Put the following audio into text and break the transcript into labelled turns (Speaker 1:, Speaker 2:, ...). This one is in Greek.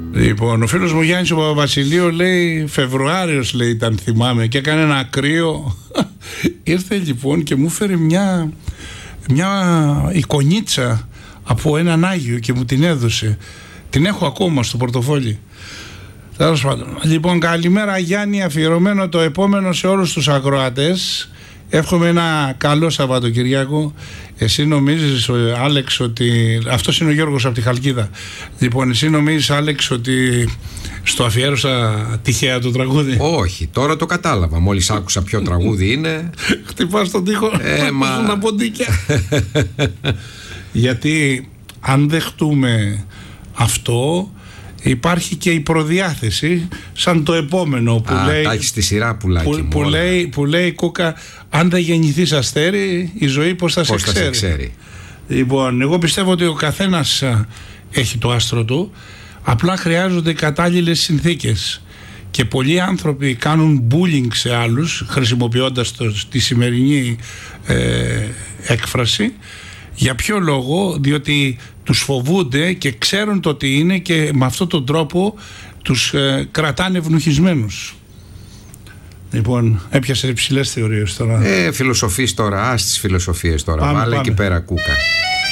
Speaker 1: Λοιπόν, ο φίλος μου Γιάννης ο Παπαβασιλείου λέει Φεβρουάριος λέει ήταν, θυμάμαι, και έκανε ένα κρύο. Ήρθε λοιπόν και μου φέρε μια εικονίτσα από έναν Άγιο και μου την έδωσε. Την έχω ακόμα στο πορτοφόλι. Τέλος πάντων. Λοιπόν, καλημέρα Γιάννη, αφιερωμένο το επόμενο σε όλους τους ακροατές. Εύχομαι ένα καλό Σαββατοκυριακό. Εσύ νομίζεις, Άλεξ, ότι... Αυτός είναι ο Γιώργος από τη Χαλκίδα. Λοιπόν, εσύ νομίζεις, Άλεξ, ότι στο αφιέρωσα τυχαία το τραγούδι?
Speaker 2: Όχι, τώρα το κατάλαβα. Μόλις άκουσα ποιο τραγούδι είναι.
Speaker 1: Χτυπάς τον τοίχο. Να ποντίκια. Γιατί αν δεχτούμε αυτό, υπάρχει και η προδιάθεση σαν το επόμενο που λέει,
Speaker 2: τα έχει στη σειρά, πουλάκι
Speaker 1: που λέει η Κούκα, αν δεν γεννηθείς αστέρι, η ζωή πώς θα σε ξέρει. Λοιπόν, εγώ πιστεύω ότι ο καθένας έχει το άστρο του, απλά χρειάζονται κατάλληλες συνθήκες, και πολλοί άνθρωποι κάνουν bullying σε άλλους χρησιμοποιώντας τη σημερινή έκφραση. Για ποιο λόγο? Διότι τους φοβούνται και ξέρουν το τι είναι, και με αυτόν τον τρόπο τους κρατάνε ευνουχισμένους. Λοιπόν, έπιασε υψηλές θεωρίες τώρα.
Speaker 2: Φιλοσοφείς τώρα, τις φιλοσοφίες τώρα.
Speaker 1: Πάμε.
Speaker 2: Εκεί πέρα Κούκα.